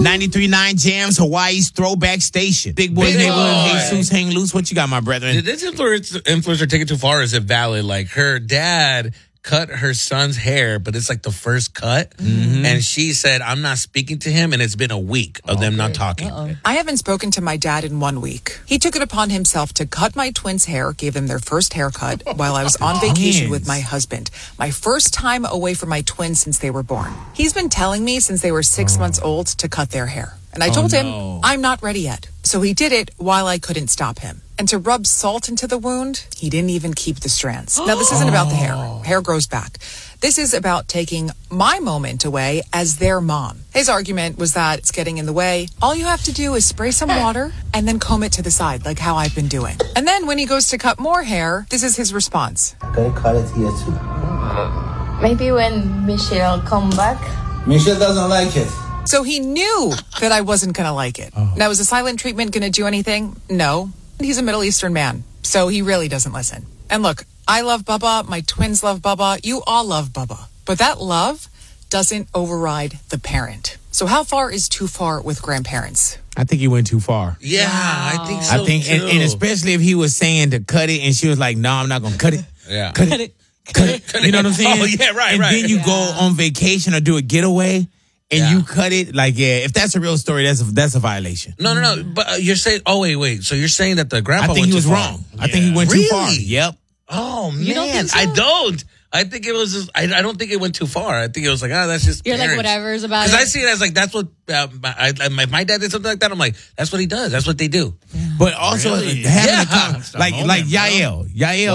93.9 Jams, Hawaii's throwback station. Big Boy's Neighborhood, Jesus Hang Loose. What you got, my brethren? Did this influencer take it too far, or is it valid? Like, her dad cut her son's hair, but it's like the first cut. And she said, I'm not speaking to him, and it's been a week of them not talking. I haven't spoken to my dad in 1 week. He took it upon himself to cut my twins' hair, gave them their first haircut while I was on vacation with my husband. My first time away from my twins since they were born. He's been telling me since they were 6 months old to cut their hair. And I told him, I'm not ready yet. So he did it while I couldn't stop him. And to rub salt into the wound, he didn't even keep the strands. Now, this isn't about the hair. Hair grows back. This is about taking my moment away as their mom. His argument was that it's getting in the way. All you have to do is spray some water and then comb it to the side, like how I've been doing. And then when he goes to cut more hair, this is his response. Can I cut it here too? Maybe when Michelle come back. Michelle doesn't like it. So he knew that I wasn't going to like it. Now, is a silent treatment going to do anything? No. He's a Middle Eastern man, so he really doesn't listen. And look, I love Bubba. My twins love Bubba. You all love Bubba. But that love doesn't override the parent. So how far is too far with grandparents? I think he went too far. Yeah, I think so. I think, too. and especially if he was saying to cut it, and she was like, "No, I'm not gonna cut it. Yeah. Cut it. You know what I'm saying? Oh, yeah, right, and right. then you go on vacation or do a getaway, and you cut it. Like, if that's a real story, that's a violation. No. But you're saying, wait. So you're saying that the grandpa I think went he was too far. wrong. I think he went too far. Really? Yep. Oh, man. You don't think so? I don't. I think it was just, I don't think it went too far. I think it was like, that's just You're parents. like, whatever's about it. Because I see it as like, that's what, my dad did something like that. I'm like, that's what he does. That's what they do. But also having like Yael.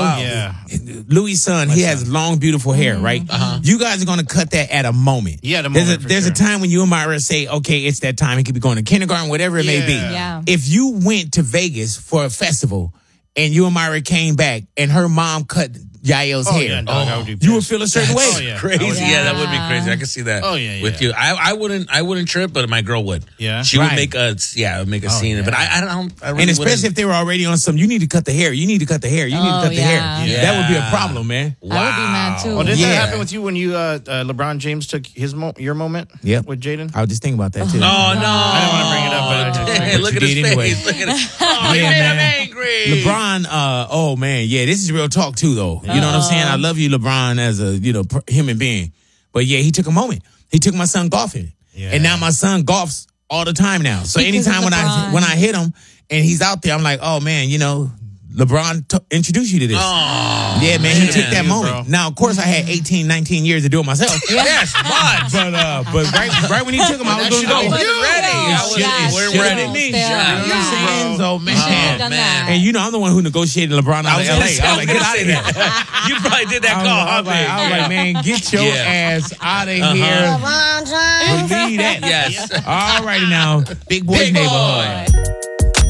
Louis' son, he has long, beautiful hair, right? You guys are going to cut that at a moment. Yeah, the moment. There's a time when you and Myra say, okay, it's that time. He could be going to kindergarten, whatever it may be. Yeah. If you went to Vegas for a festival and you and Myra came back and her mom cut Yael's hair, I would be you would feel a certain way. Oh, yeah. Crazy. Yeah, that would be crazy. I can see that. Oh, yeah. With you. I wouldn't trip, but my girl would. Yeah. She would Right. make a scene. yeah. But I really And especially wouldn't. if they were already on some, you need to cut the hair. You need to cut the hair. You need to cut the hair. yeah. That would be a problem, man. I would be mad too. Well, didn't Yeah. that happen with you when you LeBron James took your moment? Yep. With Jaden? I was just thinking about that too. Oh, no. I didn't want to bring it up, but I Hey, look at you his did face. anyway. Look at it. Oh, he Yeah, made man. him angry. LeBron, oh man, yeah, this is real talk too, though. You know what I'm saying? I love you, LeBron, as a human being, but yeah, he took a moment. He took my son golfing, and now my son golfs all the time now. So Because anytime of when LeBron. I hit him and he's out there, I'm like, oh man, LeBron introduced you to this. Oh, Yeah, man, he man, took that you, moment. bro. Now, of course, I had 18, 19 years to do it myself. yes, But right when he took him, I was I going wasn't ready. I Should've wasn't ready. been me. Still. You know what I'm saying? So, man. Should've done that. And I'm the one who negotiated LeBron out of LA. I was like, get out of here. You probably did that call, I was like, man, get your ass out of here. Believe that. Yes. All righty now. Big Boy's Big Neighborhood. Boy.